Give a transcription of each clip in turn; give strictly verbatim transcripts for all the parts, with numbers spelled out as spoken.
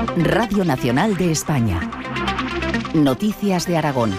Radio Nacional de España. Noticias de Aragón.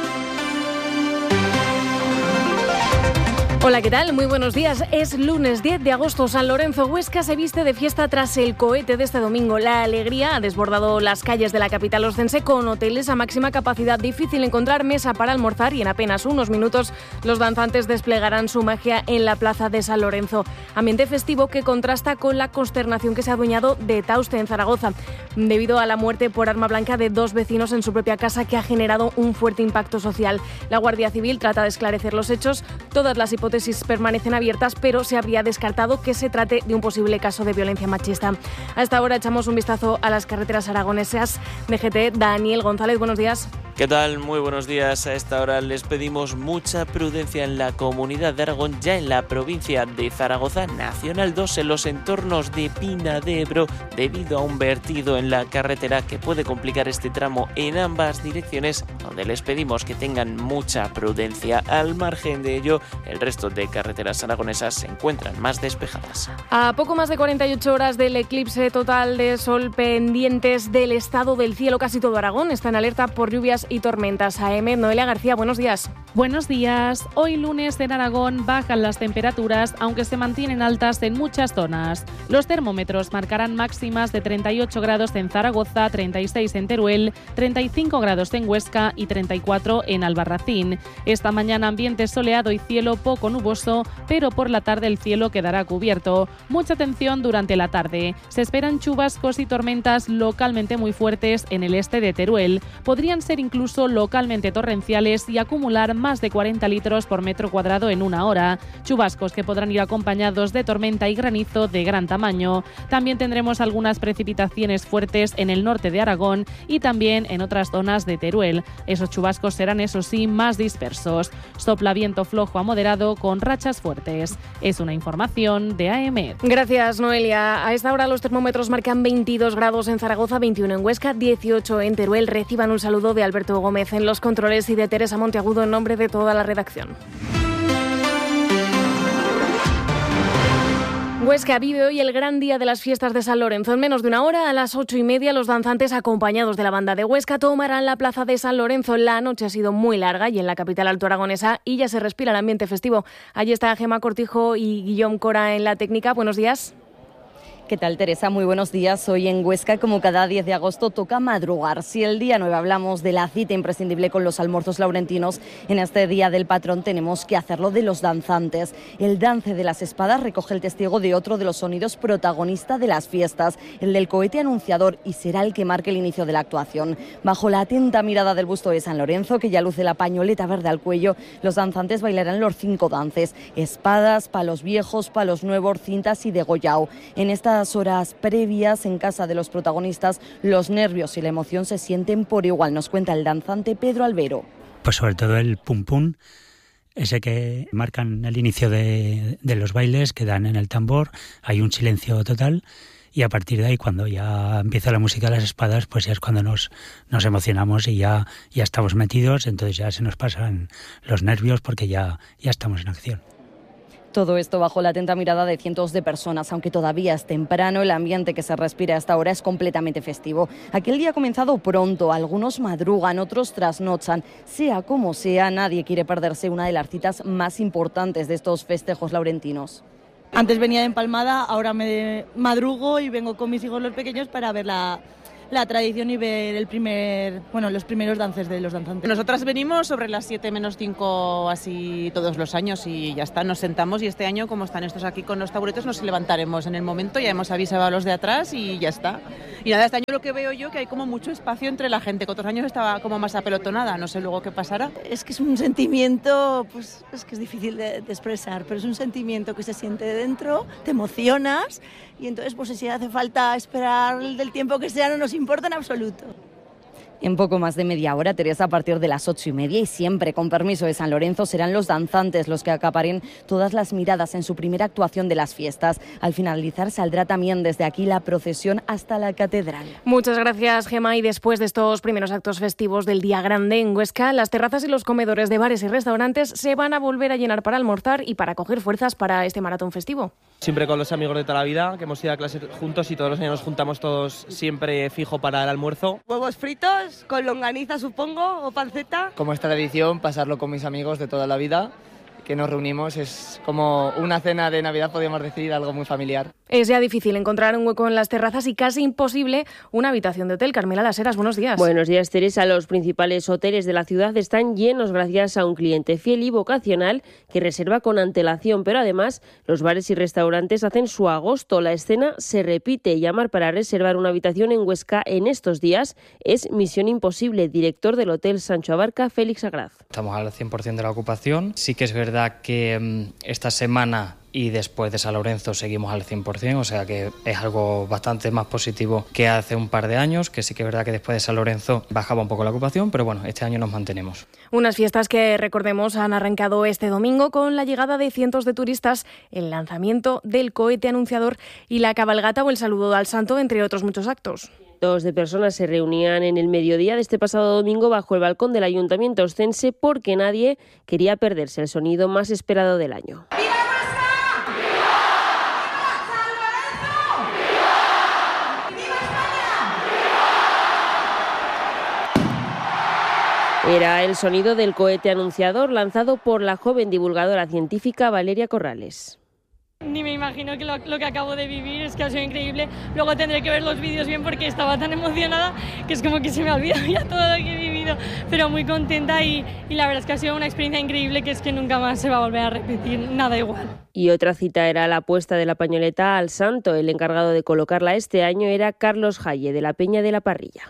Hola, ¿qué tal? Muy buenos días. Es lunes diez de agosto. San Lorenzo, Huesca se viste de fiesta tras el cohete de este domingo. La alegría ha desbordado las calles de la capital oscense con hoteles a máxima capacidad. Difícil encontrar mesa para almorzar y en apenas unos minutos los danzantes desplegarán su magia en la plaza de San Lorenzo. Ambiente festivo que contrasta con la consternación que se ha adueñado de Tauste, en Zaragoza, debido a la muerte por arma blanca de dos vecinos en su propia casa, que ha generado un fuerte impacto social. La Guardia Civil trata de esclarecer los hechos. Todas las hipótesis permanecen abiertas, pero se habría descartado que se trate de un posible caso de violencia machista. A esta hora echamos un vistazo a las carreteras aragonesas. D G T, Daniel González, buenos días. ¿Qué tal? Muy buenos días. A esta hora les pedimos mucha prudencia en la Comunidad de Aragón, ya en la provincia de Zaragoza, Nacional dos, en los entornos de Pina de Ebro, debido a un vertido en la carretera que puede complicar este tramo en ambas direcciones, donde les pedimos que tengan mucha prudencia. Al margen de ello, el resto de carreteras aragonesas se encuentran más despejadas. A poco más de cuarenta y ocho horas del eclipse total de sol, pendientes del estado del cielo, casi todo Aragón está en alerta por lluvias y tormentas. A M, Noelia García, buenos días. Buenos días. Hoy lunes en Aragón bajan las temperaturas, aunque se mantienen altas en muchas zonas. Los termómetros marcarán máximas de treinta y ocho grados en Zaragoza, treinta y seis en Teruel, treinta y cinco grados en Huesca y treinta y cuatro en Albarracín. Esta mañana ambiente soleado y cielo poco nuboso, pero por la tarde el cielo quedará cubierto. Mucha atención durante la tarde. Se esperan chubascos y tormentas localmente muy fuertes en el este de Teruel. Podrían ser incluso localmente torrenciales y acumular más de cuarenta litros por metro cuadrado en una hora. Chubascos que podrán ir acompañados de tormenta y granizo de gran tamaño. También tendremos algunas precipitaciones fuertes en el norte de Aragón y también en otras zonas de Teruel. Esos chubascos serán, eso sí, más dispersos. Sopla viento flojo a moderado con rachas fuertes. Es una información de A M. Gracias, Noelia. A esta hora los termómetros marcan veintidós grados en Zaragoza, veintiuno en Huesca, dieciocho en Teruel. Reciban un saludo de Alberto Gómez en los controles y de Teresa Monteagudo en nombre de toda la redacción. Huesca vive hoy el gran día de las fiestas de San Lorenzo. En menos de una hora, a las ocho y media, los danzantes, acompañados de la banda de Huesca, tomarán la plaza de San Lorenzo. La noche ha sido muy larga y en la capital altoaragonesa y ya se respira el ambiente festivo. Allí está Gemma Cortijo y Guillaume Cora en la técnica. Buenos días. ¿Qué tal, Teresa? Muy buenos días. Hoy en Huesca, como cada diez de agosto, toca madrugar. Si el día nueve hablamos de la cita imprescindible con los almuerzos laurentinos, en este Día del Patrón tenemos que hacerlo de los danzantes. El dance de las espadas recoge el testigo de otro de los sonidos protagonista de las fiestas, el del cohete anunciador, y será el que marque el inicio de la actuación. Bajo la atenta mirada del busto de San Lorenzo, que ya luce la pañoleta verde al cuello, los danzantes bailarán los cinco dances: espadas, palos viejos, palos nuevos, cintas y degollao. En esta horas previas en casa de los protagonistas, los nervios y la emoción se sienten por igual, nos cuenta el danzante Pedro Albero. Pues sobre todo el pum pum, ese que marcan el inicio de, de los bailes, que dan en el tambor, hay un silencio total y a partir de ahí, cuando ya empieza la música de las espadas, pues ya es cuando nos, nos emocionamos y ya, ya estamos metidos, entonces ya se nos pasan los nervios porque ya, ya estamos en acción. Todo esto bajo la atenta mirada de cientos de personas. Aunque todavía es temprano, el ambiente que se respira a esta hora es completamente festivo. Aquel día ha comenzado pronto, algunos madrugan, otros trasnochan. Sea como sea, nadie quiere perderse una de las citas más importantes de estos festejos laurentinos. Antes venía de empalmada, ahora me madrugo y vengo con mis hijos los pequeños para ver la... la tradición y ver el primer, bueno, los primeros dances de los danzantes. Nosotras venimos sobre las siete menos cinco así todos los años y ya está, nos sentamos y este año, como están estos aquí con los taburetes, nos levantaremos en el momento, ya hemos avisado a los de atrás y ya está. Y nada, este año lo que veo yo que hay como mucho espacio entre la gente, que otros años estaba como más apelotonada, no sé luego qué pasará. Es que es un sentimiento, pues es que es difícil de, de expresar, pero es un sentimiento que se siente de dentro, te emocionas y entonces pues si hace falta esperar del tiempo que sea no nos importa en absoluto. En poco más de media hora, Teresa, a partir de las ocho y media y siempre con permiso de San Lorenzo, serán los danzantes los que acaparen todas las miradas en su primera actuación de las fiestas. Al finalizar saldrá también desde aquí la procesión hasta la catedral. Muchas gracias, Gemma. Y después de estos primeros actos festivos del Día Grande en Huesca, las terrazas y los comedores de bares y restaurantes se van a volver a llenar para almorzar y para coger fuerzas para este maratón festivo. Siempre con los amigos de toda la vida, que hemos ido a clase juntos y todos los años nos juntamos todos siempre fijo para el almuerzo. Huevos fritos, con longaniza supongo, o panceta. Como es tradición, pasarlo con mis amigos de toda la vida, que nos reunimos, es como una cena de Navidad, podríamos decir, algo muy familiar. Es ya difícil encontrar un hueco en las terrazas y casi imposible una habitación de hotel. Carmela Las Heras, buenos días. Buenos días, Teresa. Los principales hoteles de la ciudad están llenos gracias a un cliente fiel y vocacional que reserva con antelación, pero además los bares y restaurantes hacen su agosto. La escena se repite. Llamar para reservar una habitación en Huesca en estos días es misión imposible. Director del Hotel Sancho Abarca, Félix Agraz. Estamos al cien por ciento de la ocupación. Sí que es verdad que um, esta semana y después de San Lorenzo seguimos al cien por ciento, o sea que es algo bastante más positivo que hace un par de años, que sí que es verdad que después de San Lorenzo bajaba un poco la ocupación, pero bueno, este año nos mantenemos. Unas fiestas que, recordemos, han arrancado este domingo con la llegada de cientos de turistas, el lanzamiento del cohete anunciador y la cabalgata o el saludo al santo, entre otros muchos actos. Cientos de personas se reunían en el mediodía de este pasado domingo bajo el balcón del Ayuntamiento Ostense porque nadie quería perderse el sonido más esperado del año. Era el sonido del cohete anunciador lanzado por la joven divulgadora científica Valeria Corrales. Ni me imagino que lo, lo que acabo de vivir, es que ha sido increíble. Luego tendré que ver los vídeos bien porque estaba tan emocionada que es como que se me ha olvidado ya todo lo que he vivido. Pero muy contenta y, y la verdad es que ha sido una experiencia increíble que es que nunca más se va a volver a repetir, nada igual. Y otra cita era la puesta de la pañoleta al santo. El encargado de colocarla este año era Carlos Jaye, de la Peña de la Parrilla.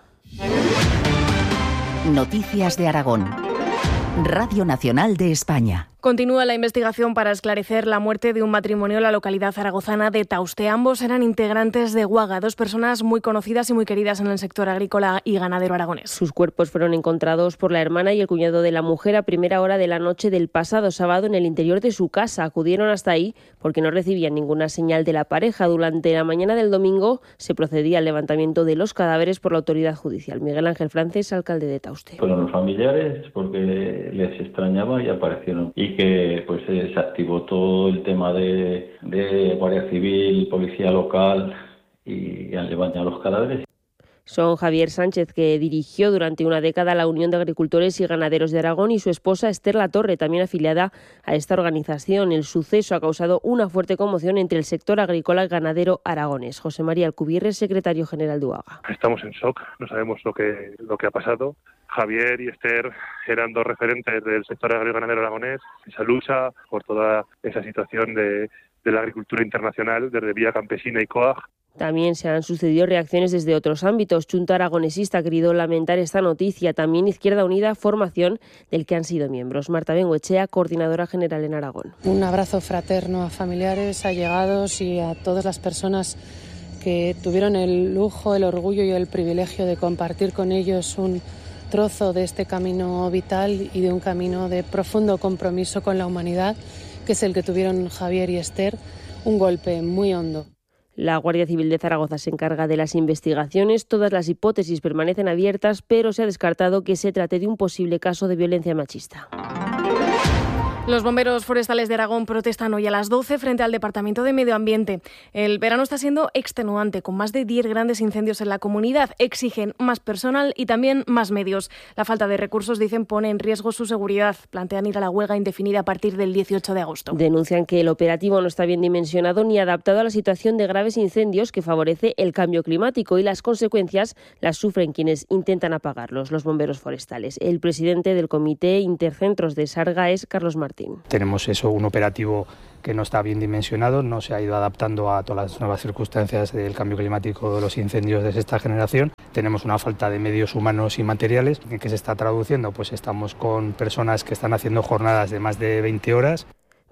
Noticias de Aragón. Radio Nacional de España. Continúa la investigación para esclarecer la muerte de un matrimonio en la localidad zaragozana de Tauste. Ambos eran integrantes de Guaga, dos personas muy conocidas y muy queridas en el sector agrícola y ganadero aragonés. Sus cuerpos fueron encontrados por la hermana y el cuñado de la mujer a primera hora de la noche del pasado sábado en el interior de su casa. Acudieron hasta ahí porque no recibían ninguna señal de la pareja. Durante la mañana del domingo se procedía al levantamiento de los cadáveres por la autoridad judicial. Miguel Ángel Frances, alcalde de Tauste. Fueron los familiares porque les extrañaba y aparecieron. Y que pues se activó todo el tema de, de Guardia Civil, Policía Local y han levantado los cadáveres. Son Javier Sánchez, que dirigió durante una década la Unión de Agricultores y Ganaderos de Aragón, y su esposa Esther Latorre, también afiliada a esta organización. El suceso ha causado una fuerte conmoción entre el sector agrícola y ganadero aragonés. José María Alcubierre, secretario general de U A G A. Estamos en shock, no sabemos lo que, lo que ha pasado. Javier y Esther eran dos referentes del sector agrario y ganadero aragonés, esa lucha por toda esa situación de, de la agricultura internacional desde Vía Campesina y C O A G. También se han sucedido reacciones desde otros ámbitos. Junta Aragonesista ha querido lamentar esta noticia. También Izquierda Unida, formación del que han sido miembros. Marta Bengoechea, coordinadora general en Aragón. Un abrazo fraterno a familiares, allegados y a todas las personas que tuvieron el lujo, el orgullo y el privilegio de compartir con ellos un trozo de este camino vital y de un camino de profundo compromiso con la humanidad, que es el que tuvieron Javier y Esther. Un golpe muy hondo. La Guardia Civil de Zaragoza se encarga de las investigaciones. Todas las hipótesis permanecen abiertas, pero se ha descartado que se trate de un posible caso de violencia machista. Los bomberos forestales de Aragón protestan hoy a las doce frente al Departamento de Medio Ambiente. El verano está siendo extenuante, con más de diez grandes incendios en la comunidad. Exigen más personal y también más medios. La falta de recursos, dicen, pone en riesgo su seguridad. Plantean ir a la huelga indefinida a partir del dieciocho de agosto. Denuncian que el operativo no está bien dimensionado ni adaptado a la situación de graves incendios que favorece el cambio climático, y las consecuencias las sufren quienes intentan apagarlos, los bomberos forestales. El presidente del Comité Intercentros de Sarga es Carlos Martín. Tenemos eso, un operativo que no está bien dimensionado, no se ha ido adaptando a todas las nuevas circunstancias del cambio climático, de los incendios de esta generación. Tenemos una falta de medios humanos y materiales. ¿En qué se está traduciendo? Pues estamos con personas que están haciendo jornadas de más de veinte horas.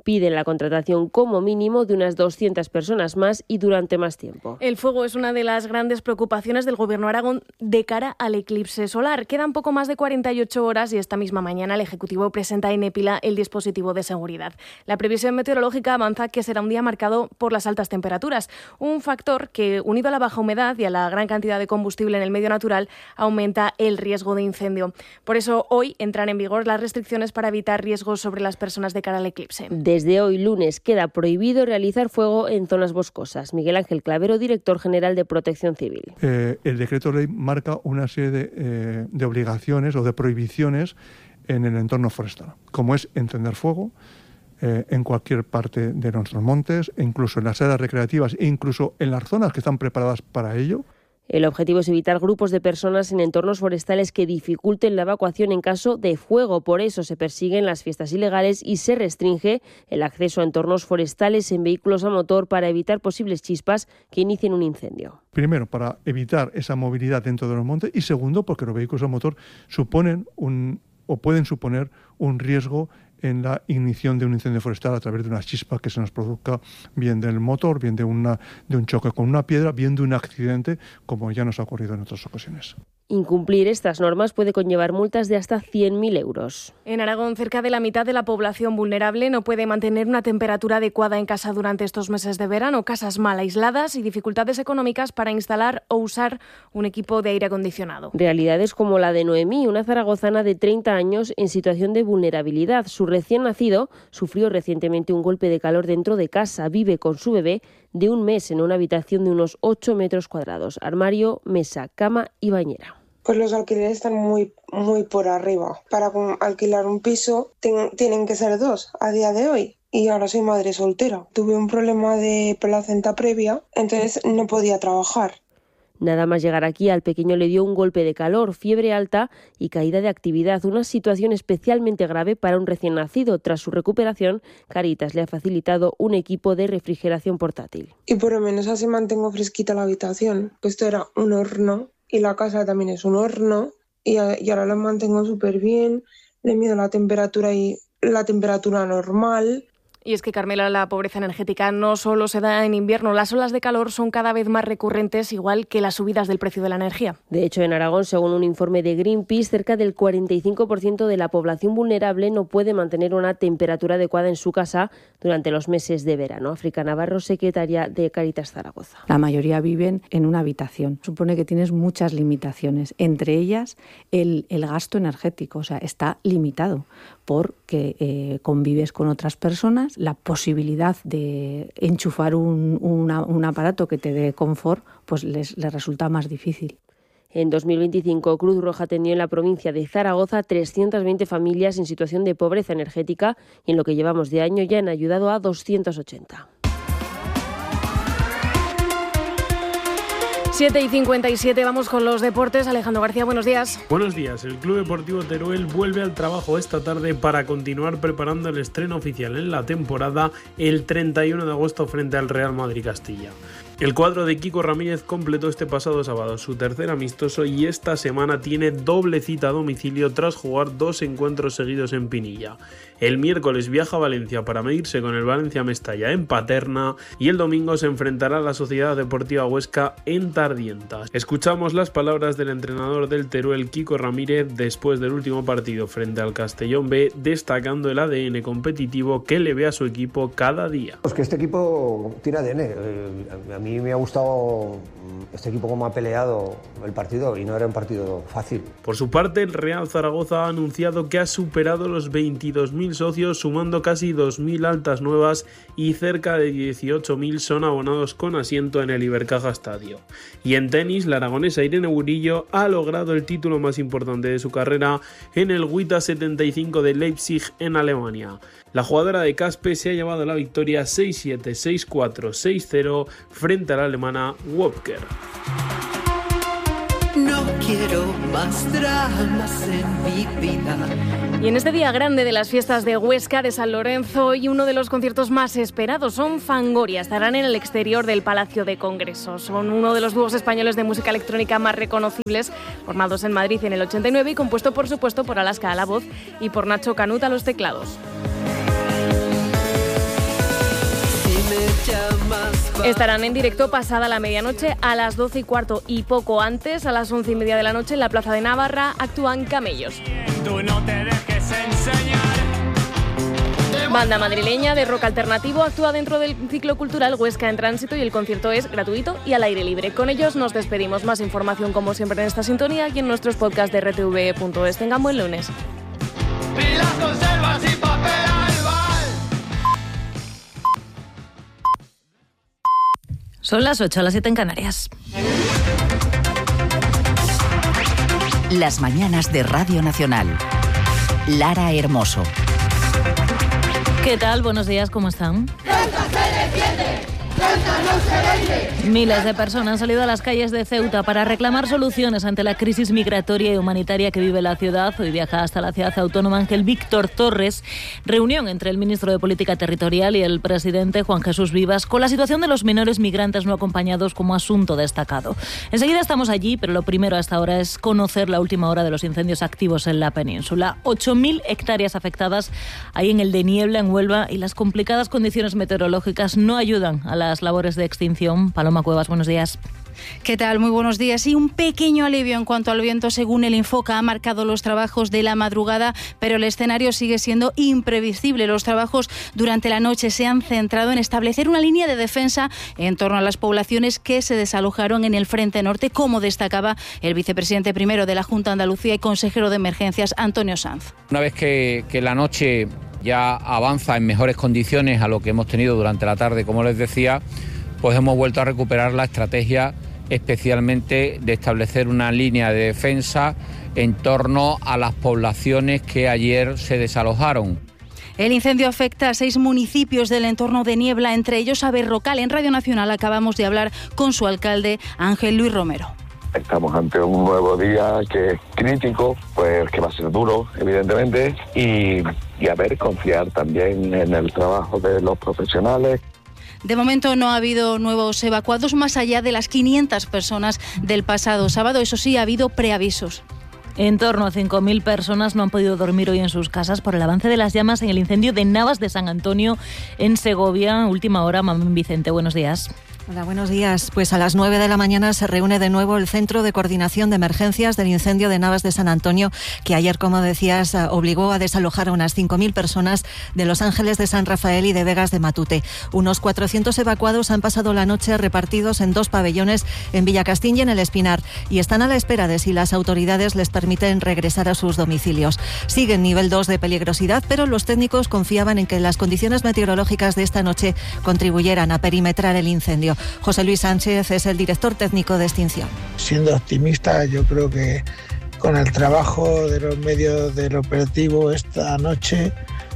Piden la contratación como mínimo de unas doscientas personas más y durante más tiempo. El fuego es una de las grandes preocupaciones del Gobierno de Aragón de cara al eclipse solar. Quedan poco más de cuarenta y ocho horas y esta misma mañana el Ejecutivo presenta en Épila el dispositivo de seguridad. La previsión meteorológica avanza que será un día marcado por las altas temperaturas, un factor que, unido a la baja humedad y a la gran cantidad de combustible en el medio natural, aumenta el riesgo de incendio. Por eso hoy entran en vigor las restricciones para evitar riesgos sobre las personas de cara al eclipse. Desde hoy lunes queda prohibido realizar fuego en zonas boscosas. Miguel Ángel Clavero, director general de Protección Civil. Eh, el decreto ley marca una serie de, eh, de obligaciones o de prohibiciones en el entorno forestal, como es encender fuego eh, en cualquier parte de nuestros montes, incluso en las áreas recreativas e incluso en las zonas que están preparadas para ello. El objetivo es evitar grupos de personas en entornos forestales que dificulten la evacuación en caso de fuego. Por eso se persiguen las fiestas ilegales y se restringe el acceso a entornos forestales en vehículos a motor para evitar posibles chispas que inicien un incendio. Primero, para evitar esa movilidad dentro de los montes y segundo, porque los vehículos a motor suponen un, o pueden suponer un riesgo en la ignición de un incendio forestal a través de una chispa que se nos produzca bien del motor, bien de, una, de un choque con una piedra, bien de un accidente, como ya nos ha ocurrido en otras ocasiones. Incumplir estas normas puede conllevar multas de hasta cien mil euros. En Aragón, cerca de la mitad de la población vulnerable no puede mantener una temperatura adecuada en casa durante estos meses de verano. Casas mal aisladas y dificultades económicas para instalar o usar un equipo de aire acondicionado. Realidades como la de Noemí, una zaragozana de treinta años en situación de vulnerabilidad. Su recién nacido sufrió recientemente un golpe de calor dentro de casa. Vive con su bebé de un mes en una habitación de unos ocho metros cuadrados. Armario, mesa, cama y bañera. Pues los alquileres están muy, muy por arriba. Para alquilar un piso ten, tienen que ser dos a día de hoy. Y ahora soy madre soltera. Tuve un problema de placenta previa, entonces no podía trabajar. Nada más llegar aquí, al pequeño le dio un golpe de calor, fiebre alta y caída de actividad, una situación especialmente grave para un recién nacido. Tras su recuperación, Cáritas le ha facilitado un equipo de refrigeración portátil. Y por lo menos así mantengo fresquita la habitación. Esto era un horno y la casa también es un horno y, y ahora lo mantengo súper bien, le mido la temperatura y la temperatura normal. Y es que, Carmela, la pobreza energética no solo se da en invierno. Las olas de calor son cada vez más recurrentes, igual que las subidas del precio de la energía. De hecho, en Aragón, según un informe de Greenpeace, cerca del cuarenta y cinco por ciento de la población vulnerable no puede mantener una temperatura adecuada en su casa durante los meses de verano. África Navarro, secretaria de Cáritas Zaragoza. La mayoría viven en una habitación. Supone que tienes muchas limitaciones, entre ellas el, el gasto energético, o sea, está limitado porque eh, convives con otras personas. La posibilidad de enchufar un, una, un aparato que te dé confort, pues les, les resulta más difícil. En dos mil veinticinco, Cruz Roja atendió en la provincia de Zaragoza trescientas veinte familias en situación de pobreza energética y en lo que llevamos de año ya han ayudado a doscientas ochenta. siete y cincuenta y siete, vamos con los deportes. Alejandro García, buenos días. Buenos días. El Club Deportivo Teruel vuelve al trabajo esta tarde para continuar preparando el estreno oficial en la temporada el treinta y uno de agosto frente al Real Madrid Castilla. El cuadro de Kiko Ramírez completó este pasado sábado su tercer amistoso y esta semana tiene doble cita a domicilio tras jugar dos encuentros seguidos en Pinilla. El miércoles viaja a Valencia para medirse con el Valencia Mestalla en Paterna y el domingo se enfrentará a la Sociedad Deportiva Huesca en Tardienta. Escuchamos las palabras del entrenador del Teruel, Kiko Ramírez, después del último partido frente al Castellón B, destacando el A D N competitivo que le ve a su equipo cada día. Pues que este equipo tiene A D N. Eh, a mí me ha gustado este equipo como ha peleado el partido y no era un partido fácil. Por su parte, el Real Zaragoza ha anunciado que ha superado los veintidós mil socios, sumando casi dos mil altas nuevas y cerca de dieciocho mil son abonados con asiento en el Ibercaja Estadio. Y en tenis, la aragonesa Irene Burillo ha logrado el título más importante de su carrera en el WTA setenta y cinco de Leipzig en Alemania. La jugadora de Caspe se ha llevado la victoria seis siete, seis cuatro, seis cero frente a la alemana Wopker. No quiero más dramas en mi vida. Y en este día grande de las fiestas de Huesca, de San Lorenzo, y uno de los conciertos más esperados son Fangoria. Estarán en el exterior del Palacio de Congresos. Son uno de los dúos españoles de música electrónica más reconocibles, formados en Madrid en el ochenta y nueve y compuesto, por supuesto, por Alaska a la voz y por Nacho Canut a los teclados. Estarán en directo pasada la medianoche a las doce y cuarto y poco antes, a las once y media de la noche en la Plaza de Navarra, actúan Camellos. Tú no te dejes enseñar. Banda madrileña de rock alternativo actúa dentro del ciclo cultural Huesca en Tránsito y el concierto es gratuito y al aire libre. Con ellos nos despedimos. Más información como siempre en esta sintonía y en nuestros podcasts de R T V E punto es. Tengan buen lunes. Pilas, conservas y papel albal. Son las ocho, a las siete en Canarias. Las mañanas de Radio Nacional. Lara Hermoso. ¿Qué tal? Buenos días, ¿cómo están? ¡Ceuta se defiende! ¡Ceuta no se vende! Miles de personas han salido a las calles de Ceuta para reclamar soluciones ante la crisis migratoria y humanitaria que vive la ciudad. Hoy viaja hasta la ciudad autónoma Ángel Víctor Torres. Reunión entre el ministro de Política Territorial y el presidente Juan Jesús Vivas con la situación de los menores migrantes no acompañados como asunto destacado. Enseguida estamos allí, pero lo primero hasta ahora es conocer la última hora de los incendios activos en la península. ocho mil hectáreas afectadas ahí en el de Niebla, en Huelva, y las complicadas condiciones meteorológicas no ayudan a las labores de extinción. Paloma Cuevas, buenos días. ¿Qué tal? Muy buenos días. Y un pequeño alivio en cuanto al viento, según el Infoca. Ha marcado los trabajos de la madrugada, pero el escenario sigue siendo imprevisible. Los trabajos durante la noche se han centrado en establecer una línea de defensa en torno a las poblaciones que se desalojaron en el Frente Norte, como destacaba el vicepresidente primero de la Junta de Andalucía y consejero de Emergencias, Antonio Sanz. Una vez que, que la noche ya avanza en mejores condiciones a lo que hemos tenido durante la tarde, como les decía, pues hemos vuelto a recuperar la estrategia especialmente de establecer una línea de defensa en torno a las poblaciones que ayer se desalojaron. El incendio afecta a seis municipios del entorno de Niebla, entre ellos a Berrocal. En Radio Nacional acabamos de hablar con su alcalde, Ángel Luis Romero. Estamos ante un nuevo día que es crítico, pues que va a ser duro, evidentemente, y, y a ver, confiar también en el trabajo de los profesionales. De momento no ha habido nuevos evacuados más allá de las quinientas personas del pasado sábado. Eso sí, ha habido preavisos. En torno a cinco mil personas no han podido dormir hoy en sus casas por el avance de las llamas en el incendio de Navas de San Antonio en Segovia. Última hora, Mamén Vicente, buenos días. Hola, buenos días. Pues a las nueve de la mañana se reúne de nuevo el Centro de Coordinación de Emergencias del incendio de Navas de San Antonio, que ayer, como decías, obligó a desalojar a unas cinco mil personas de Los Ángeles de San Rafael y de Vegas de Matute. Unos cuatrocientos evacuados han pasado la noche repartidos en dos pabellones en Villacastín y en El Espinar, y están a la espera de si las autoridades les permiten regresar a sus domicilios. Sigue en nivel dos de peligrosidad, pero los técnicos confiaban en que las condiciones meteorológicas de esta noche contribuyeran a perimetrar el incendio. José Luis Sánchez es el director técnico de extinción. Siendo optimista, yo creo que con el trabajo de los medios del operativo esta noche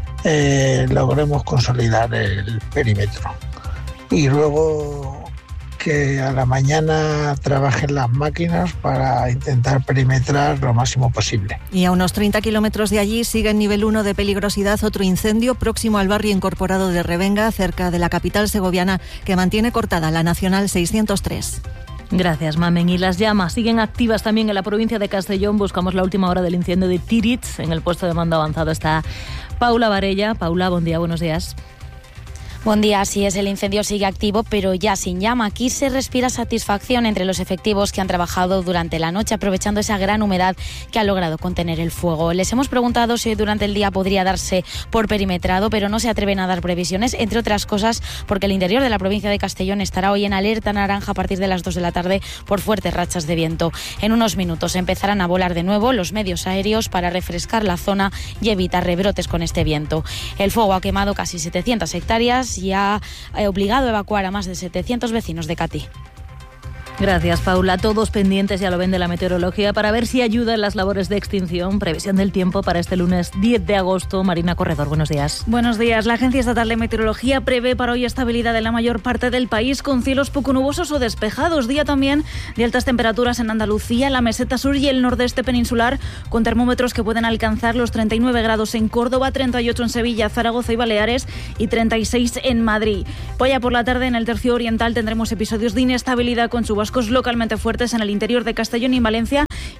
eh, logremos consolidar el perímetro. Y luego que a la mañana trabajen las máquinas para intentar perimetrar lo máximo posible. Y a unos treinta kilómetros de allí sigue en nivel uno de peligrosidad otro incendio próximo al barrio incorporado de Revenga, cerca de la capital segoviana, que mantiene cortada la Nacional seiscientos tres. Gracias, Mamen. Y las llamas siguen activas también en la provincia de Castellón. Buscamos la última hora del incendio de Tiritz. En el puesto de mando avanzado está Paula Varella. Paula, buen día, buenos días. Buen día, así es, el incendio sigue activo, pero ya sin llama. Aquí se respira satisfacción entre los efectivos que han trabajado durante la noche, aprovechando esa gran humedad que ha logrado contener el fuego. Les hemos preguntado si hoy durante el día podría darse por perimetrado, pero no se atreven a dar previsiones, entre otras cosas porque el interior de la provincia de Castellón estará hoy en alerta naranja a partir de las dos de la tarde por fuertes rachas de viento. En unos minutos empezarán a volar de nuevo los medios aéreos para refrescar la zona y evitar rebrotes con este viento. El fuego ha quemado casi setecientas hectáreas y ha obligado a evacuar a más de setecientos vecinos de Catí. Gracias, Paula. Todos pendientes, ya lo ven, de la meteorología para ver si ayuda en las labores de extinción. Previsión del tiempo para este lunes diez de agosto. Marina Corredor, buenos días. Buenos días. La Agencia Estatal de Meteorología prevé para hoy estabilidad en la mayor parte del país, con cielos poco nubosos o despejados. Día también de altas temperaturas en Andalucía, la meseta sur y el nordeste peninsular, con termómetros que pueden alcanzar los treinta y nueve grados en Córdoba, treinta y ocho en Sevilla, Zaragoza y Baleares y treinta y seis en Madrid. Hoy por la tarde en el tercio oriental tendremos episodios de inestabilidad con chubascos localmente fuertes en el interior de Castellón y Valencia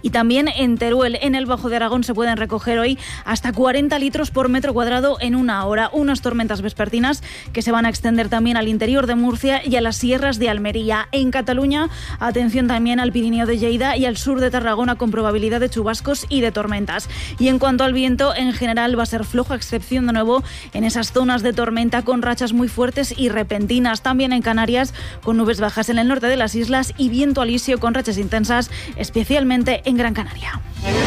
Y también en Teruel, en el Bajo de Aragón, se pueden recoger hoy hasta cuarenta litros por metro cuadrado en una hora. Unas tormentas vespertinas que se van a extender también al interior de Murcia y a las sierras de Almería. En Cataluña, atención también al Pirineo de Lleida y al sur de Tarragona con probabilidad de chubascos y de tormentas. Y en cuanto al viento, en general va a ser flojo, a excepción de nuevo en esas zonas de tormenta con rachas muy fuertes y repentinas. También en Canarias, con nubes bajas en el norte de las islas y viento alisio con rachas intensas, especialmente en Gran Canaria.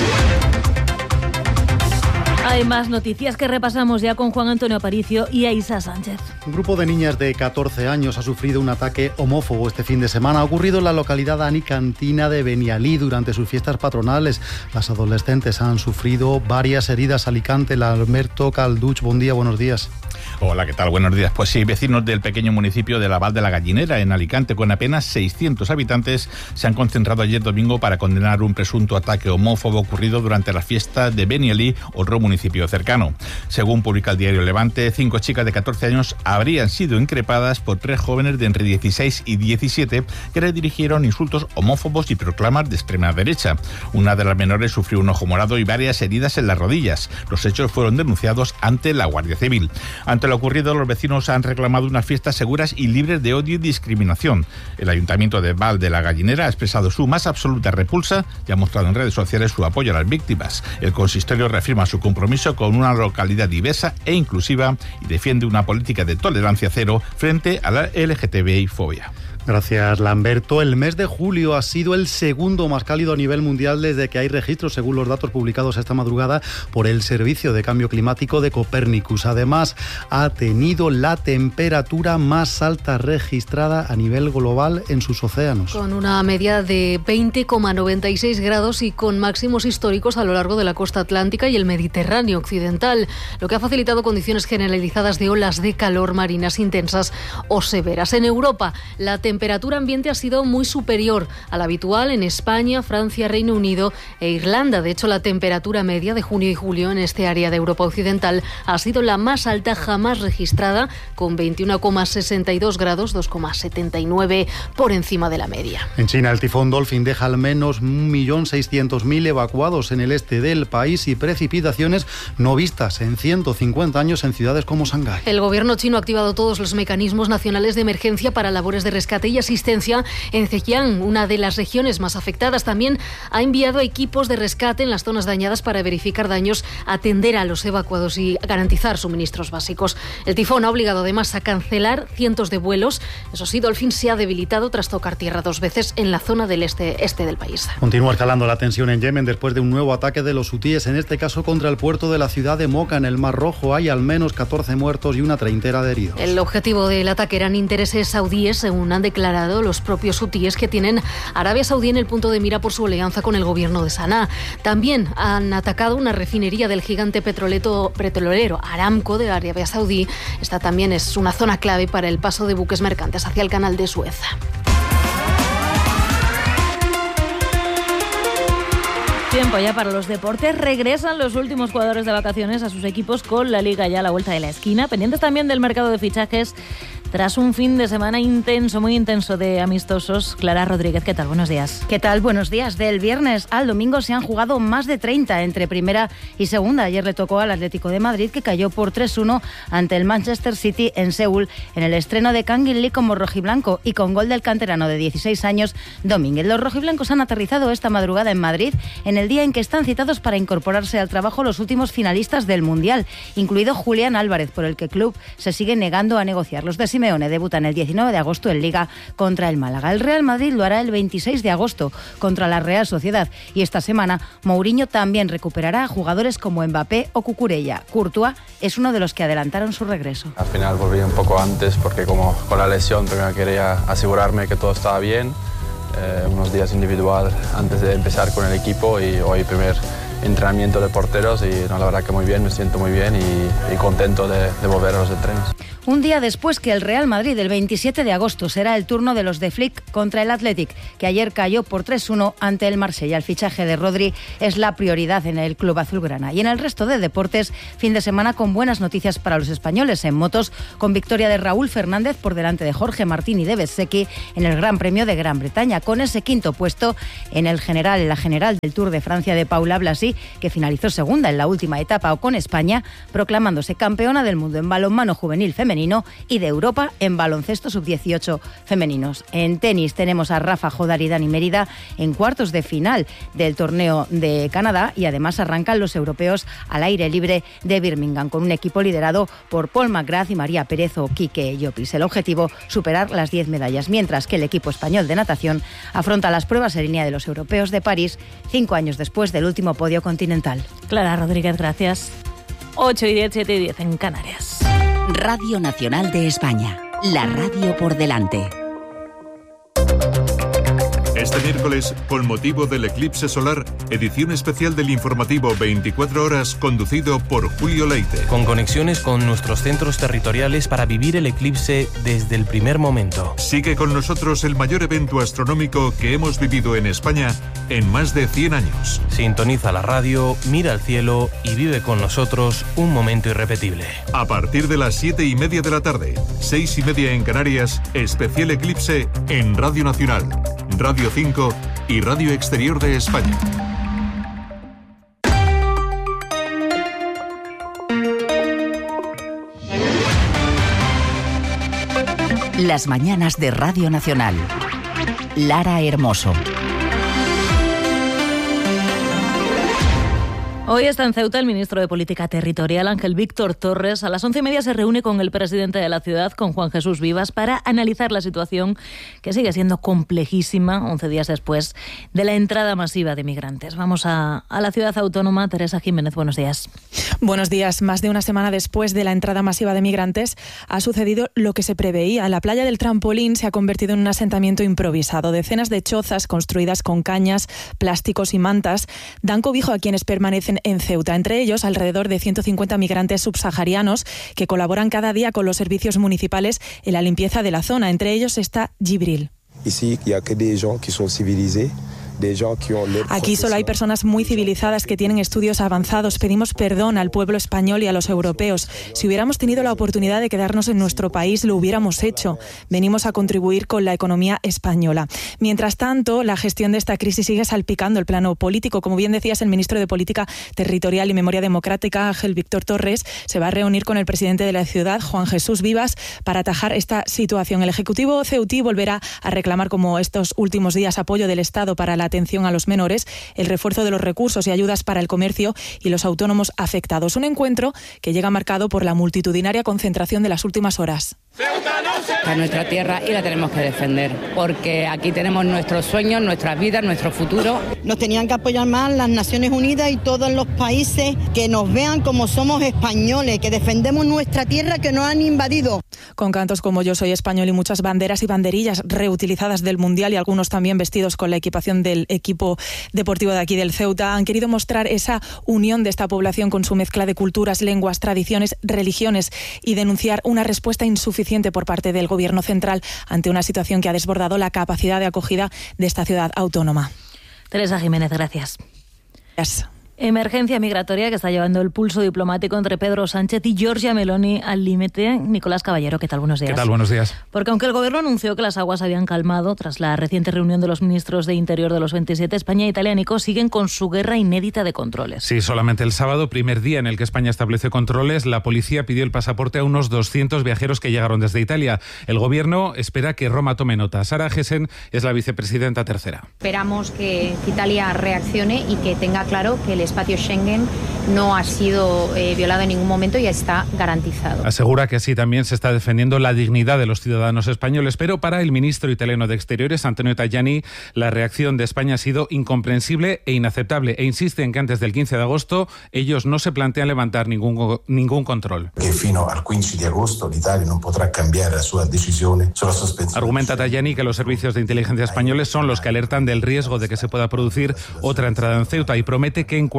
Hay más noticias que repasamos ya con Juan Antonio Aparicio y Aisa Sánchez. Un grupo de niñas de catorce años ha sufrido un ataque homófobo este fin de semana. Ha ocurrido en la localidad anicantina de Benialí durante sus fiestas patronales. Las adolescentes han sufrido varias heridas. Alicante, Alberto Calduch, buen día, buenos días. Hola, ¿qué tal? Buenos días. Pues sí, vecinos del pequeño municipio de la Val de la Gallinera, en Alicante, con apenas seiscientos habitantes, se han concentrado ayer domingo para condenar un presunto ataque homófobo ocurrido durante las fiestas de Benialí, otro municipio cercano. Según publica el diario Levante, cinco chicas de catorce años habrían sido increpadas por tres jóvenes de entre dieciséis y diecisiete que le dirigieron insultos homófobos y proclamas de extrema derecha. Una de las menores sufrió un ojo morado y varias heridas en las rodillas. Los hechos fueron denunciados ante la Guardia Civil. Ante lo ocurrido, los vecinos han reclamado unas fiestas seguras y libres de odio y discriminación. El Ayuntamiento de Val de la Gallinera ha expresado su más absoluta repulsa y ha mostrado en redes sociales su apoyo a las víctimas. El consistorio reafirma su compromiso con una localidad diversa e inclusiva y defiende una política de tolerancia cero frente a la L G T B I fobia. Gracias, Lamberto. El mes de julio ha sido el segundo más cálido a nivel mundial desde que hay registros, según los datos publicados esta madrugada por el Servicio de Cambio Climático de Copernicus. Además, ha tenido la temperatura más alta registrada a nivel global en sus océanos. Con una media de veinte coma noventa y seis grados y con máximos históricos a lo largo de la costa atlántica y el Mediterráneo occidental, lo que ha facilitado condiciones generalizadas de olas de calor marinas intensas o severas. En Europa, la temperatura La temperatura ambiente ha sido muy superior a la habitual en España, Francia, Reino Unido e Irlanda. De hecho, la temperatura media de junio y julio en este área de Europa Occidental ha sido la más alta jamás registrada, con veintiuno coma sesenta y dos grados, dos coma setenta y nueve por encima de la media. En China, el tifón Dolphin deja al menos un millón seiscientos mil evacuados en el este del país y precipitaciones no vistas en ciento cincuenta años en ciudades como Shanghái. El gobierno chino ha activado todos los mecanismos nacionales de emergencia para labores de rescate y asistencia en Zhejiang, una de las regiones más afectadas. También ha enviado equipos de rescate en las zonas dañadas para verificar daños, atender a los evacuados y garantizar suministros básicos. El tifón ha obligado además a cancelar cientos de vuelos. Eso sí, Dolphin se ha debilitado tras tocar tierra dos veces en la zona del este, este del país. Continúa escalando la tensión en Yemen después de un nuevo ataque de los hutíes, en este caso contra el puerto de la ciudad de Moca, en el Mar Rojo. Hay al menos catorce muertos y una treintena de heridos. El objetivo del ataque eran intereses saudíes, según han declarado los propios hutíes, que tienen Arabia Saudí en el punto de mira por su alianza con el gobierno de Sanaa. También han atacado una refinería del gigante petrolero, petrolero Aramco de Arabia Saudí. Esta también es una zona clave para el paso de buques mercantes hacia el canal de Suez. Tiempo ya para los deportes. Regresan los últimos jugadores de vacaciones a sus equipos con la Liga ya a la vuelta de la esquina. Pendientes también del mercado de fichajes tras un fin de semana intenso, muy intenso de amistosos. Clara Rodríguez, ¿qué tal? Buenos días. ¿Qué tal? Buenos días. Del viernes al domingo se han jugado más de treinta entre primera y segunda. Ayer le tocó al Atlético de Madrid, que cayó por tres uno ante el Manchester City en Seúl, en el estreno de Kangin Lee como rojiblanco y con gol del canterano de dieciséis años, Domínguez. Los rojiblancos han aterrizado esta madrugada en Madrid, en el día en que están citados para incorporarse al trabajo los últimos finalistas del Mundial, incluido Julián Álvarez, por el que el club se sigue negando a negociar. Los de Simeone debutan el diecinueve de agosto en Liga contra el Málaga. El Real Madrid lo hará el veintiséis de agosto contra la Real Sociedad, y esta semana Mourinho también recuperará a jugadores como Mbappé o Cucurella. Courtois es uno de los que adelantaron su regreso. Al final volví un poco antes porque como con la lesión primero quería asegurarme que todo estaba bien. Eh, unos días individual antes de empezar con el equipo, y hoy primer entrenamiento de porteros y no, la verdad que muy bien, me siento muy bien y, y contento de, de volver a los entrenos. Un día después que el Real Madrid, el veintisiete de agosto, será el turno de los de Flick contra el Athletic, que ayer cayó por tres uno ante el Marsella. El fichaje de Rodri es la prioridad en el club azulgrana. Y en el resto de deportes, fin de semana con buenas noticias para los españoles. En motos, con victoria de Raúl Fernández por delante de Jorge Martín y de Bezzecchi en el Gran Premio de Gran Bretaña, con ese quinto puesto en el general, en la general del Tour de Francia de Paula Blasi, que finalizó segunda en la última etapa, o con España proclamándose campeona del mundo en balonmano juvenil femenino y de Europa en baloncesto sub dieciocho femeninos. En tenis tenemos a Rafa Jodar y Dani Mérida en cuartos de final del torneo de Canadá, y además arrancan los europeos al aire libre de Birmingham con un equipo liderado por Paul McGrath y María Pérez o Quique Llopis. El objetivo, superar las diez medallas, mientras que el equipo español de natación afronta las pruebas en línea de los europeos de París cinco años después del último podio continental. Clara Rodríguez, gracias. ocho y diez, siete y diez en Canarias. Radio Nacional de España, la radio por delante. Este miércoles, con motivo del eclipse solar, edición especial del informativo veinticuatro horas conducido por Julio Leite. Con conexiones con nuestros centros territoriales para vivir el eclipse desde el primer momento. Sigue con nosotros el mayor evento astronómico que hemos vivido en España en más de cien años. Sintoniza la radio, mira al cielo y vive con nosotros un momento irrepetible. A partir de las siete y media de la tarde, seis y media en Canarias, especial eclipse en Radio Nacional, Radio cinco y Radio Exterior de España. Las mañanas de Radio Nacional. Lara Hermoso. Hoy está en Ceuta el ministro de Política Territorial, Ángel Víctor Torres. A las once y media se reúne con el presidente de la ciudad, con Juan Jesús Vivas, para analizar la situación que sigue siendo complejísima once días después de la entrada masiva de migrantes. Vamos a, a la ciudad autónoma. Teresa Jiménez, buenos días. Buenos días. Más de una semana después de la entrada masiva de migrantes ha sucedido lo que se preveía. La playa del Trampolín se ha convertido en un asentamiento improvisado. Decenas de chozas construidas con cañas, plásticos y mantas dan cobijo a quienes permanecen en Ceuta, entre ellos alrededor de ciento cincuenta migrantes subsaharianos que colaboran cada día con los servicios municipales en la limpieza de la zona. Entre ellos está Gibril. Ici, il y a que des gens qui sont civilisés. Aquí solo hay personas muy civilizadas que tienen estudios avanzados. Pedimos perdón al pueblo español y a los europeos. Si hubiéramos tenido la oportunidad de quedarnos en nuestro país, lo hubiéramos hecho. Venimos a contribuir con la economía española. Mientras tanto, la gestión de esta crisis sigue salpicando el plano político. Como bien decías, el ministro de Política Territorial y Memoria Democrática, Ángel Víctor Torres, se va a reunir con el presidente de la ciudad, Juan Jesús Vivas, para atajar esta situación. El Ejecutivo ceutí volverá a reclamar, como estos últimos días, apoyo del Estado para la atención a los menores, el refuerzo de los recursos y ayudas para el comercio y los autónomos afectados. Un encuentro que llega marcado por la multitudinaria concentración de las últimas horas. A nuestra tierra y la tenemos que defender, porque aquí tenemos nuestros sueños, nuestras vidas, nuestro futuro. Nos tenían que apoyar más las Naciones Unidas y todos los países que nos vean como somos españoles, que defendemos nuestra tierra que nos han invadido. Con cantos como Yo soy español y muchas banderas y banderillas reutilizadas del Mundial y algunos también vestidos con la equipación del equipo deportivo de aquí del Ceuta, han querido mostrar esa unión de esta población con su mezcla de culturas, lenguas, tradiciones, religiones y denunciar una respuesta insuficiente por parte del Gobierno central ante una situación que ha desbordado la capacidad de acogida de esta ciudad autónoma. Teresa Jiménez, gracias. Gracias. Emergencia migratoria que está llevando el pulso diplomático entre Pedro Sánchez y Giorgia Meloni al límite. Nicolás Caballero, ¿qué tal? Buenos días. ¿Qué tal? Buenos días. Porque aunque el Gobierno anunció que las aguas habían calmado tras la reciente reunión de los ministros de Interior de los veintisiete, España e Italia, Nico, siguen con su guerra inédita de controles. Sí, solamente el sábado, primer día en el que España establece controles, la policía pidió el pasaporte a unos doscientos viajeros que llegaron desde Italia. El Gobierno espera que Roma tome nota. Sara Gessen es la vicepresidenta tercera. Esperamos que Italia reaccione y que tenga claro que el espacio Schengen no ha sido eh, violado en ningún momento y está garantizado. Asegura que así también se está defendiendo la dignidad de los ciudadanos españoles, pero para el ministro italiano de Exteriores, Antonio Tajani, la reacción de España ha sido incomprensible e inaceptable e insiste en que antes del quince de agosto ellos no se plantean levantar ningún, ningún control. Que fino al quince de agosto l'Italia no podrá cambiar su decisión sobre la suspensión. Argumenta Tajani que los servicios de inteligencia españoles son los que alertan del riesgo de que se pueda producir otra entrada en Ceuta y promete que en cuanto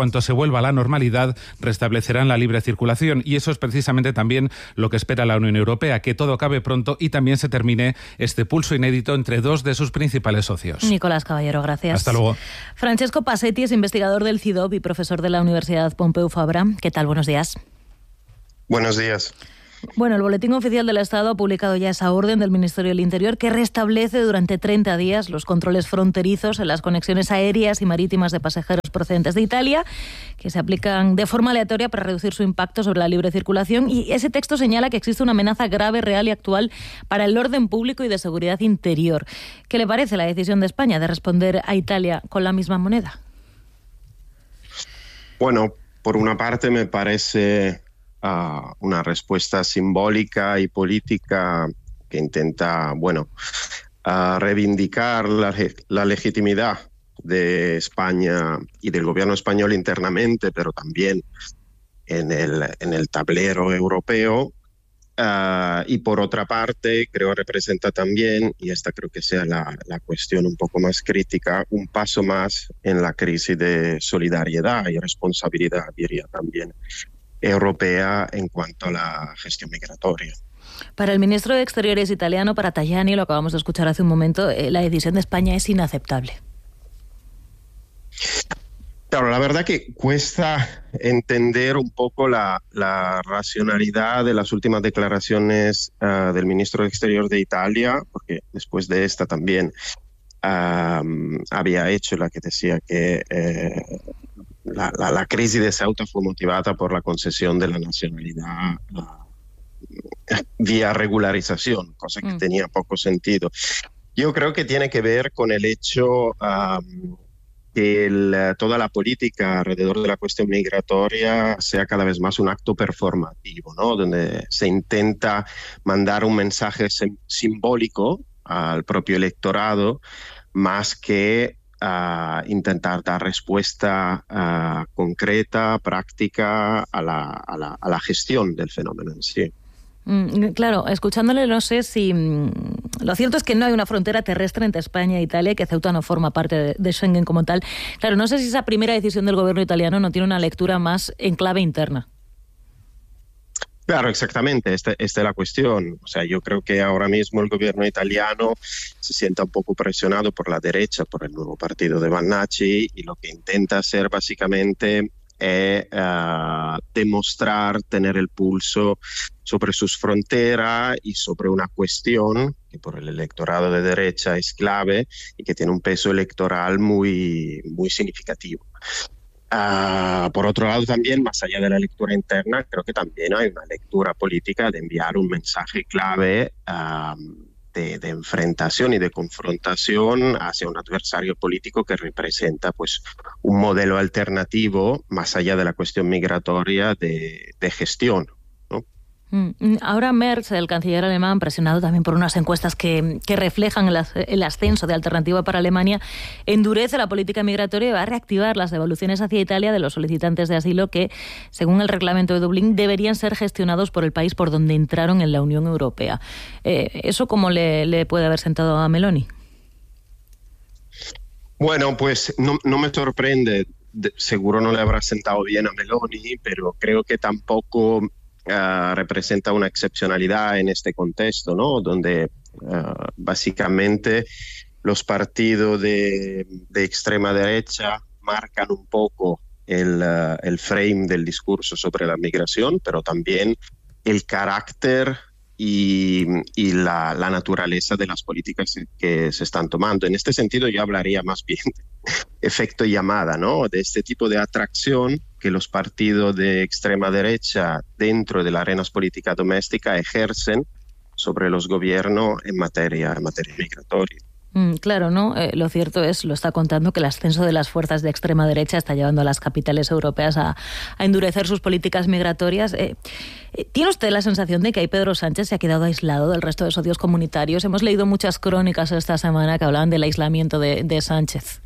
cuanto se vuelva a la normalidad, restablecerán la libre circulación. Y eso es precisamente también lo que espera la Unión Europea, que todo acabe pronto y también se termine este pulso inédito entre dos de sus principales socios. Nicolás Caballero, gracias. Hasta luego. Francesco Pasetti es investigador del C I D O B y profesor de la Universidad Pompeu Fabra. ¿Qué tal? Buenos días. Buenos días. Bueno, el Boletín Oficial del Estado ha publicado ya esa orden del Ministerio del Interior que restablece durante treinta días los controles fronterizos en las conexiones aéreas y marítimas de pasajeros procedentes de Italia, que se aplican de forma aleatoria para reducir su impacto sobre la libre circulación. Y ese texto señala que existe una amenaza grave, real y actual para el orden público y de seguridad interior. ¿Qué le parece la decisión de España de responder a Italia con la misma moneda? Bueno, por una parte me parece Uh, una respuesta simbólica y política que intenta, bueno, uh, reivindicar la, la legitimidad de España y del gobierno español internamente, pero también en el, en el tablero europeo. Uh, y por otra parte, creo representa también, y esta creo que sea la, la cuestión un poco más crítica, un paso más en la crisis de solidaridad y responsabilidad, diría también, europea en cuanto a la gestión migratoria. Para el ministro de Exteriores italiano, para Tajani, lo acabamos de escuchar hace un momento, eh, la decisión de España es inaceptable. Claro, la verdad que cuesta entender un poco la, la racionalidad de las últimas declaraciones uh, del ministro de Exterior de Italia, porque después de esta también um, había hecho la que decía que eh, La, la, la crisis de Ceuta fue motivada por la concesión de la nacionalidad uh, vía regularización, cosa que mm. tenía poco sentido. Yo creo que tiene que ver con el hecho um, que el, toda la política alrededor de la cuestión migratoria sea cada vez más un acto performativo, ¿no? Donde se intenta mandar un mensaje sim- simbólico al propio electorado más que a intentar dar respuesta uh, concreta, práctica a la, a, la, a la gestión del fenómeno en sí. Mm, claro, escuchándole no sé si... Mm, lo cierto es que no hay una frontera terrestre entre España e Italia, que Ceuta no forma parte de, de Schengen como tal. Claro, no sé si esa primera decisión del gobierno italiano no tiene una lectura más en clave interna. Claro, exactamente, esta, esta es la cuestión. O sea, yo creo que ahora mismo el gobierno italiano se siente un poco presionado por la derecha, por el nuevo partido de Bannacci, y lo que intenta hacer básicamente es uh, demostrar, tener el pulso sobre sus fronteras y sobre una cuestión que por el electorado de derecha es clave y que tiene un peso electoral muy, muy significativo. Uh, por otro lado, también, más allá de la lectura interna, creo que también hay una lectura política de enviar un mensaje clave uh, de, de enfrentación y de confrontación hacia un adversario político que representa, pues, un modelo alternativo, más allá de la cuestión migratoria, de, de gestión. Ahora Merz, el canciller alemán, presionado también por unas encuestas que, que reflejan el, el ascenso de Alternativa para Alemania, endurece la política migratoria y va a reactivar las devoluciones hacia Italia de los solicitantes de asilo que, según el reglamento de Dublín, deberían ser gestionados por el país por donde entraron en la Unión Europea. Eh, ¿Eso cómo le, le puede haber sentado a Meloni? Bueno, pues no, no me sorprende. De, seguro no le habrá sentado bien a Meloni, pero creo que tampoco... Uh, representa una excepcionalidad en este contexto, ¿no? Donde uh, básicamente los partidos de, de extrema derecha marcan un poco el, uh, el frame del discurso sobre la migración, pero también el carácter y, y la, la naturaleza de las políticas que se están tomando. En este sentido yo hablaría más bien de efecto llamada, ¿no? De este tipo de atracción que los partidos de extrema derecha dentro de las arenas políticas domésticas ejercen sobre los gobiernos en materia, en materia migratoria. Mm, claro, ¿no? Eh, lo cierto es, lo está contando, que el ascenso de las fuerzas de extrema derecha está llevando a las capitales europeas a, a endurecer sus políticas migratorias. Eh, eh, ¿Tiene usted la sensación de que ahí Pedro Sánchez se ha quedado aislado del resto de socios comunitarios? Hemos leído muchas crónicas esta semana que hablaban del aislamiento de, de Sánchez.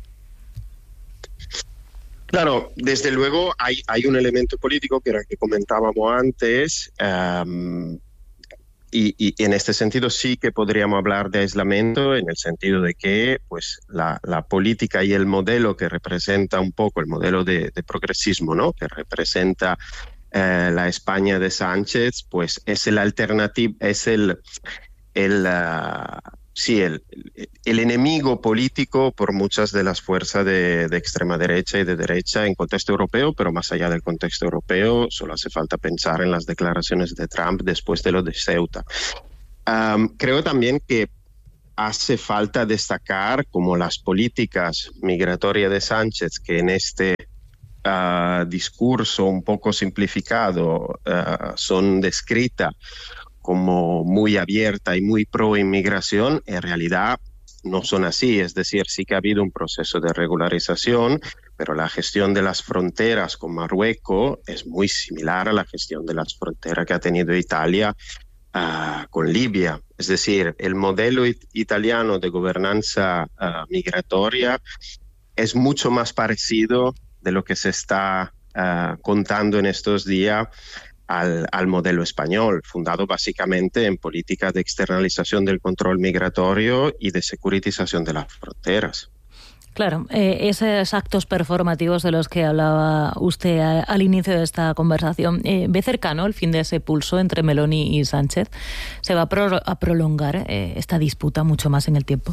Claro, desde luego hay, hay un elemento político que era el que comentábamos antes, um, y, y en este sentido sí que podríamos hablar de aislamiento, en el sentido de que pues, la, la política y el modelo que representa un poco, el modelo de, de progresismo, ¿no? Que representa eh, la España de Sánchez, pues es el alternativo, es el, el, uh, sí, el, el enemigo político por muchas de las fuerzas de, de extrema derecha y de derecha en contexto europeo, pero más allá del contexto europeo, solo hace falta pensar en las declaraciones de Trump después de lo de Ceuta. Um, creo también que hace falta destacar como las políticas migratorias de Sánchez, que en este uh, discurso un poco simplificado uh, son descritas como muy abierta y muy pro inmigración, en realidad no son así. Es decir, sí que ha habido un proceso de regularización, pero la gestión de las fronteras con Marruecos es muy similar a la gestión de las fronteras que ha tenido Italia uh, con Libia. Es decir, el modelo it- italiano de gobernanza uh, migratoria es mucho más parecido de lo que se está uh, contando en estos días Al, al modelo español, fundado básicamente en políticas de externalización del control migratorio y de securitización de las fronteras. Claro, eh, esos actos performativos de los que hablaba usted a, al inicio de esta conversación, eh, ¿ve cercano el fin de ese pulso entre Meloni y Sánchez? ¿Se va a, pro, a prolongar eh, esta disputa mucho más en el tiempo?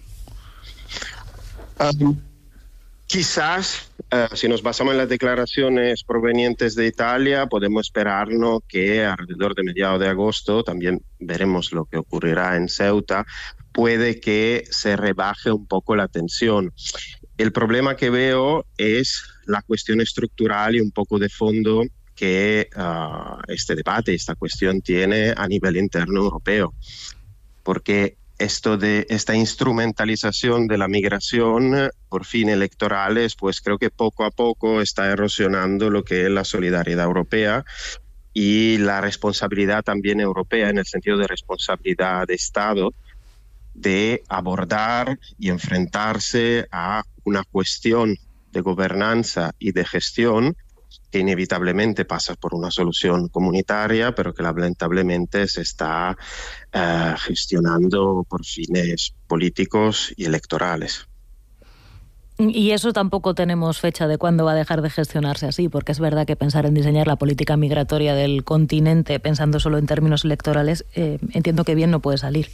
Um, quizás, uh, si nos basamos en las declaraciones provenientes de Italia, podemos esperarnos que alrededor de mediados de agosto, también veremos lo que ocurrirá en Ceuta, puede que se rebaje un poco la tensión. El problema que veo es la cuestión estructural y un poco de fondo que uh, este debate, esta cuestión tiene a nivel interno europeo. Porque esto de esta instrumentalización de la migración por fines electorales, pues creo que poco a poco está erosionando lo que es la solidaridad europea y la responsabilidad también europea, en el sentido de responsabilidad de Estado, de abordar y enfrentarse a una cuestión de gobernanza y de gestión que inevitablemente pasa por una solución comunitaria, pero que lamentablemente se está uh, gestionando por fines políticos y electorales. Y eso tampoco tenemos fecha de cuándo va a dejar de gestionarse así, porque es verdad que pensar en diseñar la política migratoria del continente pensando solo en términos electorales, eh, entiendo que bien no puede salir.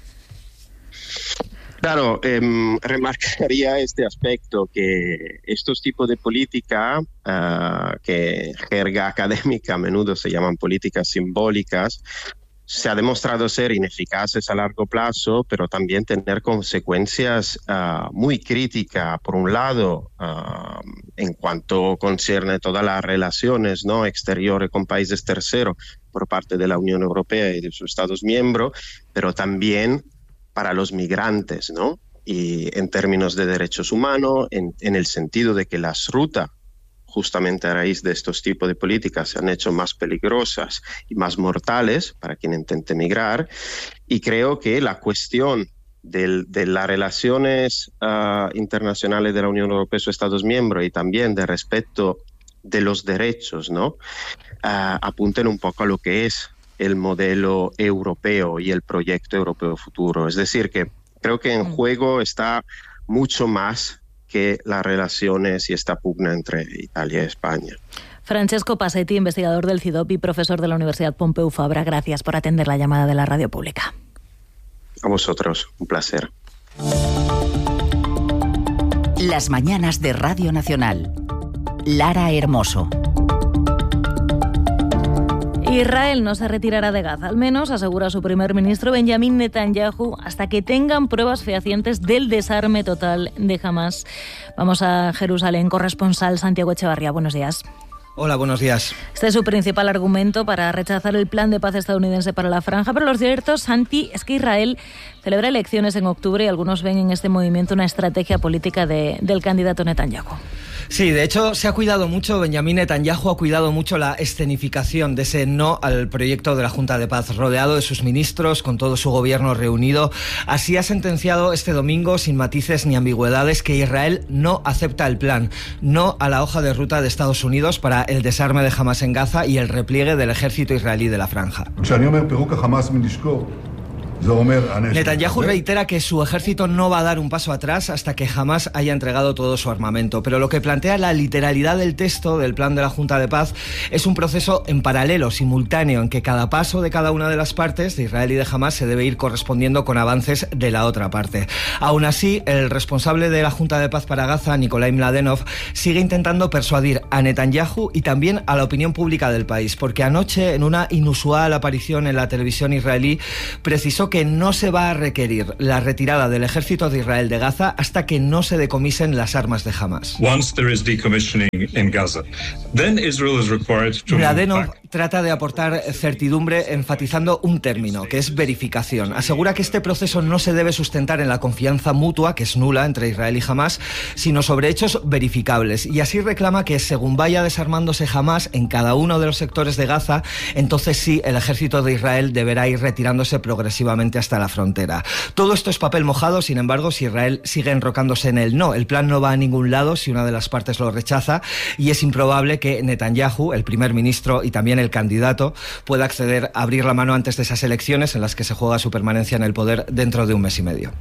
Claro, eh, remarcaría este aspecto, que estos tipos de política, uh, que en jerga académica a menudo se llaman políticas simbólicas, se ha demostrado ser ineficaces a largo plazo, pero también tener consecuencias uh, muy críticas, por un lado, uh, en cuanto concierne todas las relaciones, ¿no?, exteriores con países terceros por parte de la Unión Europea y de sus Estados miembros, pero también para los migrantes, ¿no? Y en términos de derechos humanos, en, en el sentido de que las rutas, justamente a raíz de estos tipos de políticas, se han hecho más peligrosas y más mortales para quien intente migrar. Y creo que la cuestión del, de las relaciones uh, internacionales de la Unión Europea y sus Estados miembros, y también de respeto de los derechos, ¿no?, uh, apunten un poco a lo que es el modelo europeo y el proyecto europeo futuro. Es decir, que creo que en juego está mucho más que las relaciones y esta pugna entre Italia y España. Francesco Pasetti, investigador del CIDOP y profesor de la Universidad Pompeu Fabra, gracias por atender la llamada de la radio pública. A vosotros, un placer. Las mañanas de Radio Nacional. Lara Hermoso. Israel no se retirará de Gaza, al menos asegura su primer ministro Benjamin Netanyahu, hasta que tengan pruebas fehacientes del desarme total de Hamas. Vamos a Jerusalén, corresponsal Santiago Echevarría. Buenos días. Hola, buenos días. Este es su principal argumento para rechazar el plan de paz estadounidense para la franja, pero lo cierto, Santi, es que Israel celebra elecciones en octubre y algunos ven en este movimiento una estrategia política de, del candidato Netanyahu. Sí, de hecho se ha cuidado mucho, Benjamín Netanyahu ha cuidado mucho la escenificación de ese no al proyecto de la Junta de Paz, rodeado de sus ministros, con todo su gobierno reunido. Así ha sentenciado este domingo, sin matices ni ambigüedades, que Israel no acepta el plan, no a la hoja de ruta de Estados Unidos para el desarme de Hamas en Gaza y el repliegue del ejército israelí de la franja. Netanyahu reitera que su ejército no va a dar un paso atrás hasta que Hamas haya entregado todo su armamento, pero lo que plantea la literalidad del texto del plan de la Junta de Paz es un proceso en paralelo, simultáneo, en que cada paso de cada una de las partes, de Israel y de Hamas, se debe ir correspondiendo con avances de la otra parte. Aún así, el responsable de la Junta de Paz para Gaza, Nikolai Mladenov, sigue intentando persuadir a Netanyahu y también a la opinión pública del país, porque anoche, en una inusual aparición en la televisión israelí, precisó que no se va a requerir la retirada del ejército de Israel de Gaza hasta que no se decomisen las armas de Hamas. Mladenov trata de aportar certidumbre enfatizando un término, que es verificación. Asegura que este proceso no se debe sustentar en la confianza mutua, que es nula entre Israel y Hamas, sino sobre hechos verificables. Y así reclama que según vaya desarmándose Hamas en cada uno de los sectores de Gaza, entonces sí, el ejército de Israel deberá ir retirándose progresivamente hasta la frontera. Todo esto es papel mojado, sin embargo, si Israel sigue enrocándose en el no. El plan no va a ningún lado si una de las partes lo rechaza, y es improbable que Netanyahu, el primer ministro y también el candidato, pueda acceder a abrir la mano antes de esas elecciones en las que se juega su permanencia en el poder dentro de un mes y medio.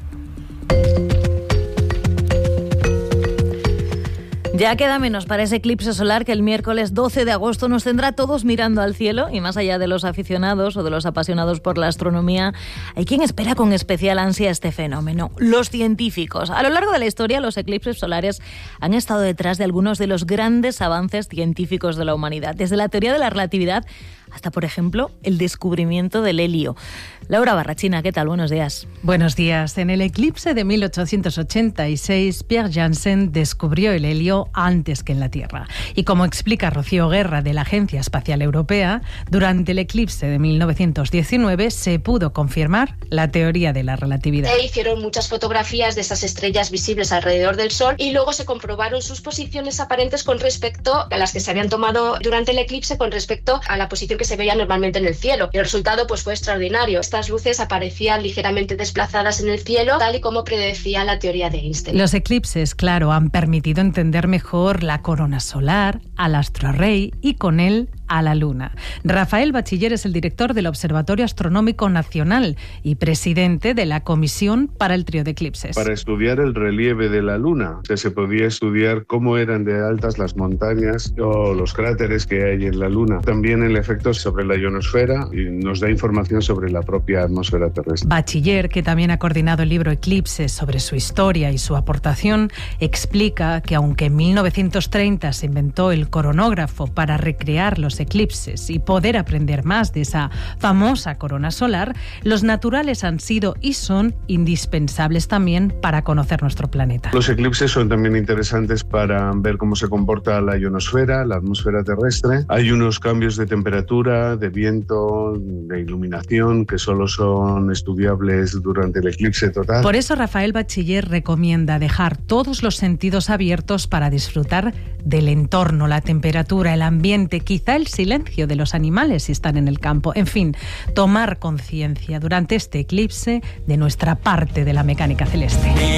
Ya queda menos para ese eclipse solar que el miércoles doce de agosto nos tendrá todos mirando al cielo, y más allá de los aficionados o de los apasionados por la astronomía, hay quien espera con especial ansia este fenómeno: los científicos. A lo largo de la historia, los eclipses solares han estado detrás de algunos de los grandes avances científicos de la humanidad, desde la teoría de la relatividad hasta, por ejemplo, el descubrimiento del helio. Laura Barrachina, ¿qué tal? Buenos días. Buenos días. En el eclipse de mil ochocientos ochenta y seis, Pierre Janssen descubrió el helio antes que en la Tierra. Y como explica Rocío Guerra, de la Agencia Espacial Europea, durante el eclipse de mil novecientos diecinueve se pudo confirmar la teoría de la relatividad. Se hicieron muchas fotografías de esas estrellas visibles alrededor del Sol y luego se comprobaron sus posiciones aparentes con respecto a las que se habían tomado durante el eclipse, con respecto a la posición que se veía normalmente en el cielo. Y el resultado pues fue extraordinario. Estas luces aparecían ligeramente desplazadas en el cielo, tal y como predecía la teoría de Einstein. Los eclipses, claro, han permitido entender mejor la corona solar, al astro rey y con él a la Luna. Rafael Bachiller es el director del Observatorio Astronómico Nacional y presidente de la Comisión para el Trío de Eclipses. Para estudiar el relieve de la Luna, o sea, se podía estudiar cómo eran de altas las montañas o los cráteres que hay en la Luna. También el efecto sobre la ionosfera, y nos da información sobre la propia atmósfera terrestre. Bachiller, que también ha coordinado el libro Eclipses sobre su historia y su aportación, explica que aunque en mil novecientos treinta se inventó el coronógrafo para recrear los eclipses y poder aprender más de esa famosa corona solar, los naturales han sido y son indispensables también para conocer nuestro planeta. Los eclipses son también interesantes para ver cómo se comporta la ionosfera, la atmósfera terrestre. Hay unos cambios de temperatura, de viento, de iluminación que solo son estudiables durante el eclipse total. Por eso Rafael Bachiller recomienda dejar todos los sentidos abiertos para disfrutar del entorno, la temperatura, el ambiente, quizá el silencio de los animales si están en el campo. En fin, tomar conciencia durante este eclipse de nuestra parte de la mecánica celeste.